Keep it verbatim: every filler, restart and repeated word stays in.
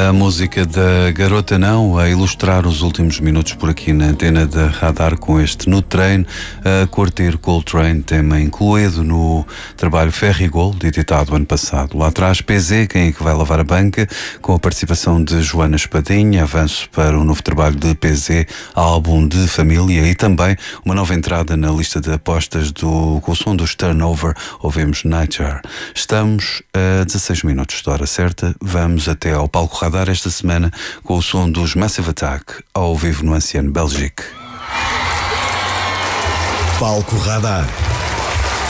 A música da Garota Não a ilustrar os últimos minutos por aqui na antena da Radar com este No Train, a curtir Coltrane, tema incluído no trabalho Ferry Gold, editado ano passado. Lá atrás, P Z, Quem é que vai lavar a banca, com a participação de Joana Espadinha, avanço para o novo trabalho de P Z, álbum de família, e também uma nova entrada na lista de apostas do, com o som dos Turnover, ouvimos Nightjar. Estamos a dezasseis minutos da hora certa, vamos até ao palco Radar esta semana com o som dos Massive Attack, ao vivo no Anciano Belgique. Palco Radar.